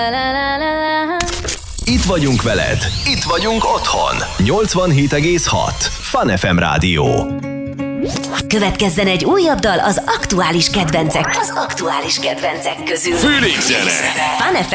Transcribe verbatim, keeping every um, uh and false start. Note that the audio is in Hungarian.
Itt vagyunk veled, itt vagyunk otthon. nyolcvanhét egész hat Fun ef em Rádió. Következzen egy újabb dal az aktuális kedvencek, az aktuális kedvencek közül. Feeling zene. Fun ef em